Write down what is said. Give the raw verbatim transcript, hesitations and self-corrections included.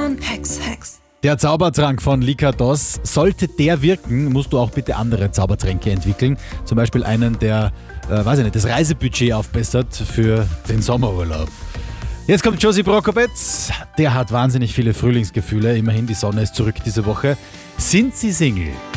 von Hex Hex. Der Zaubertrank von Likados. Sollte der wirken, musst du auch bitte andere Zaubertränke entwickeln. Zum Beispiel einen, der, äh, weiß ich nicht, das Reisebudget aufbessert für den Sommerurlaub. Jetzt kommt Josie Brokobetz. Der hat wahnsinnig viele Frühlingsgefühle. Immerhin, die Sonne ist zurück diese Woche. Sind Sie Single?